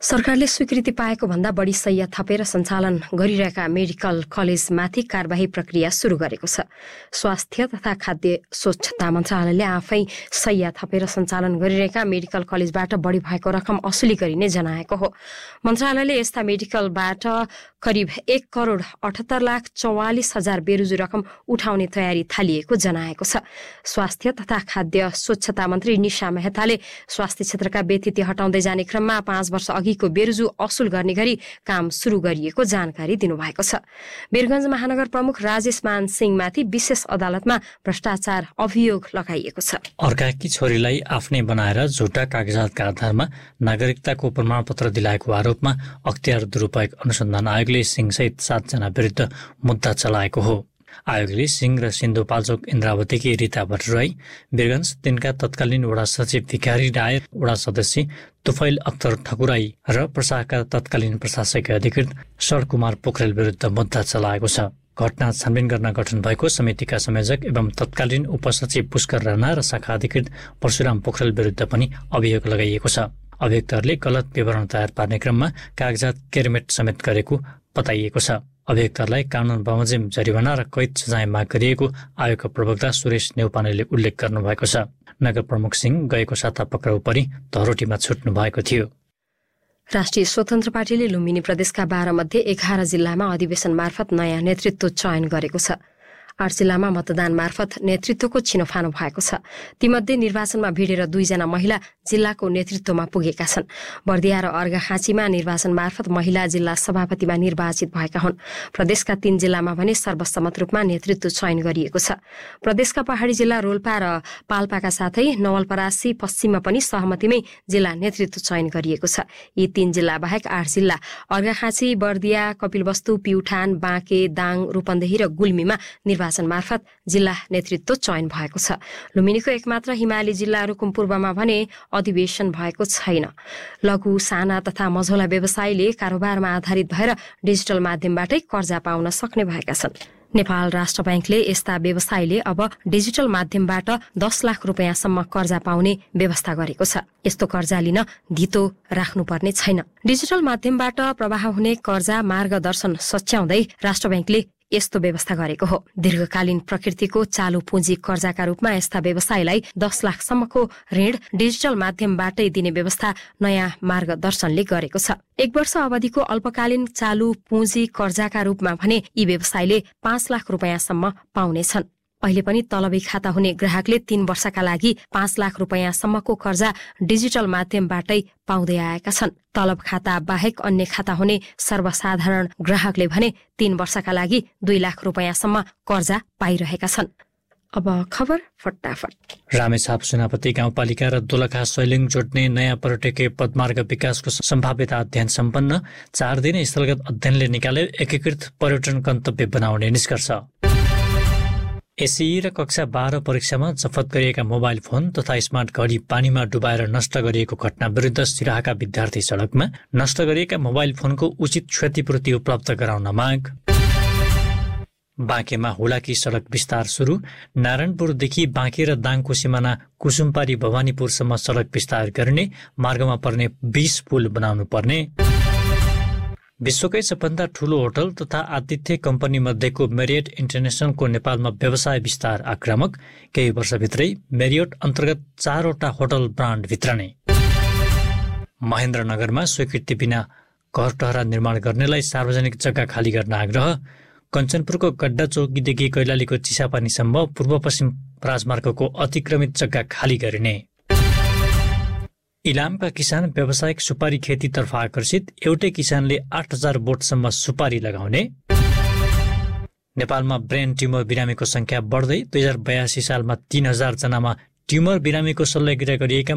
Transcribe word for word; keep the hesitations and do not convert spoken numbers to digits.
सरकारले स्वीकृति पाएको भन्दा बढी शैय्या थपेर सञ्चालन गरिरहेका मेडिकल कलेजमाथि कारबाही प्रक्रिया सुरु गरेको छ। स्वास्थ्य तथा खाद्य स्वच्छता मन्त्रालयले आफै शैय्या थपेर सञ्चालन गरिरहेका मेडिकल कलेजबाट बढी भएको रकम असुली गरिने जनाएको हो। मन्त्रालयले यस्ता मेडिकलबाट करिब एक करोड अठहत्तर लाख चौवालिस हजार बेरुजु रकम उठाउने तयारी थालिएको जनाएको छ। स्वास्थ्य तथा खाद्य स्वच्छता मन्त्री निशा मेहताले स्वास्थ्य क्षेत्रका व्यतिथि हटाउँदै जाने क्रममा पाँच वर्ष अघिको बेरुजु असुल गर्ने गरी काम सुरु गरिएको जानकारी दिनुभएको छ। वीरगञ्ज महानगर प्रमुख राजेश मान सिंहमाथि विशेष अदालतमा भ्रष्टाचार अभियोग लगाइएको छ। अर्काकी छोरीलाई आफ्नै बनाएर झुटा कागजातका आधारमा नागरिकताको प्रमाणपत्र दिलाएको आरोपमा अख्तियार दुरुपयोग अनुसन्धान आयोगले सिंहसहित सातजना विरुद्ध मुद्दा चलाएको हो। आयोगले सिंह र सिन्धुपाल्चोक इन्द्रावतीकी रीता भट्टराई, वीरगञ्ज तिनका तत्कालीन वडा सचिव भिखारी राय, वडा सदस्य तुफैल अख्तर ठकुराई र प्रशाखका तत्कालीन प्रशासकीय अधिकृत शरकुमार पोखरेल विरुद्ध मुद्दा चलाएको छ। घटना छानबिन गर्न गठन भएको समितिका संयोजक एवं तत्कालीन उपसचिव पुष्कर राणा र शाखा अधिकृत परशुराम पोखरेल विरुद्ध पनि अभियोग लगाइएको छ। अभियुक्तहरूले गलत विवरण तयार पार्ने क्रममा कागजात केरमेट समेत गरेको बताइएको छ। अभियुक्तहरूलाई कानून बमोजिम जरिवाना र कैद सजाय माग गरिएको आयोगका प्रवक्ता सुरेश नेउपानेले उल्लेख गर्नुभएको छ। नगर प्रमुख सिंह गएको साता पक्राउ परि धरोटीमा छुट्नु भएको थियो। राष्ट्रिय स्वतन्त्र पार्टीले लुम्बिनी प्रदेशका बाह्र मध्ये एघार जिल्लामा अधिवेशन मार्फत नयाँ नेतृत्व चयन गरेको छ। आठ जिल्लामा मतदान मार्फत नेतृत्वको छिनोफानो भएको छ। तीमध्ये निर्वाचनमा भिडेर दुईजना महिला जिल्लाको नेतृत्वमा पुगेका छन्। बर्दिया र अर्घाखाँचीमा निर्वाचन मार्फत महिला जिल्ला सभापतिमा निर्वाचित भएका हुन्। प्रदेशका तीन जिल्लामा भने सर्वसम्मत रूपमा नेतृत्व चयन गरिएको छ। प्रदेशका पहाडी जिल्ला रोल्पा र पाल्पाका साथै नवलपरासी पश्चिममा पनि सहमतिमै जिल्ला नेतृत्व चयन गरिएको छ। यी तीन जिल्ला बाहेक आठ जिल्ला अर्घाखाँची, बर्दिया, कपिलवस्तु, प्युठान, बाँके, दाङ, रूपन्देही र गुल्मीमा निर्वाचन मार्फत जिल्ला नेतृत्व चयन भएको छ। लुम्बिनीको एकमात्र हिमाली जिल्ला रुकुम पूर्वमा भने अधिवेशन भएको छैन। लघु, साना तथा मझौला व्यवसायीले कारोबारमा आधारित भएर डिजिटल माध्यमबाटै कर्जा पाउन सक्ने भएका छन्। नेपाल राष्ट्र ब्याङ्कले यस्ता व्यवसायीले अब डिजिटल माध्यमबाट दस लाख रुपियाँसम्म कर्जा पाउने व्यवस्था गरेको छ। यस्तो कर्जा लिन धितो राख्नुपर्ने छैन। डिजिटल माध्यमबाट प्रवाह हुने कर्जा मार्गदर्शन सच्याउँदै राष्ट्र ब्याङ्कले यस्तो व्यवस्था गरेको हो। दीर्घकालीन प्रकृतिको चालु पुँजी कर्जाका रूपमा यस्ता व्यवसायलाई दस लाखसम्मको ऋण डिजिटल माध्यमबाटै दिने व्यवस्था नयाँ मार्गदर्शनले गरेको छ। एक वर्ष अवधिको अल्पकालीन चालु पुँजी कर्जाका रूपमा भने यी व्यवसायले पाँच लाख रुपियाँसम्म पाउनेछन्। अहिले पनि तलबी खाता हुने ग्राहकले तीन वर्षका लागि पाँच लाख रुपियाँसम्मको कर्जा डिजिटल माध्यमबाटै पाउँदै आएका छन्। तलब खाता बाहेक अन्य खाता हुने सर्वसाधारण ग्राहकले भने तीन वर्षका लागि दुई लाख रुपियाँसम्म कर्जा पाइरहेका छन्। अब खबर फटाफट। रामेछाप सेनापति गाउँपालिका र दोलखा सैलिङ जोड्ने नयाँ पर्यटकीय पदमार्ग विकासको सम्भाव्यता अध्ययन सम्पन्न। चार दिने स्थलगत अध्ययनले निकाले एकीकृत पर्यटन गन्तव्य बनाउने निष्कर्ष। एसई र कक्षा बाह्र परीक्षामा जफत गरिएका मोबाइल फोन तथा स्मार्ट घडी पानीमा डुबाएर नष्ट गरिएको घटना विरुद्ध सिराहाका विद्यार्थी सडकमा। नष्ट गरिएका मोबाइल फोनको उचित क्षतिपूर्ति उपलब्ध गराउन माग। बाँकेमा हुलाकी सडक विस्तार सुरु। नारायणपुरदेखि बाँके र दाङको सिमाना कुसुमपारी भवानीपुरसम्म सडक विस्तार गर्ने। मार्गमा पर्ने बीस पुल बनाउनु पर्ने। विश्वकै सबभन्दा ठूलो होटल तथा आतिथ्य कम्पनी मध्येको मेरियट इन्टरनेसनलको नेपालमा व्यवसाय विस्तार आक्रामक। केही वर्षभित्रै मेरियट अन्तर्गत चारवटा होटल ब्रान्ड भित्रने। महेन्द्रनगरमा स्वीकृति बिना घर टहरा निर्माण गर्नेलाई सार्वजनिक जग्गा खाली गर्न आग्रह। कञ्चनपुरको गड्डा चौकीदेखि कैलालीको चिसापानीसम्म पूर्व पश्चिम राजमार्गको अतिक्रमित जग्गा खाली गरिने। इलामका किसान व्यावसायिक सुपारी खेतीतर्फ आकर्षित। एउटै किसानले आठ हजार बोटसम्म सुपारी लगाउने। नेपालमा ब्रेन ट्युमर बिरामीको संख्या बढ्दै दुई हजार बयासी सालमा तीन हजार जनामा ट्युमर बिरामीको शल्यक्रिया गरिएका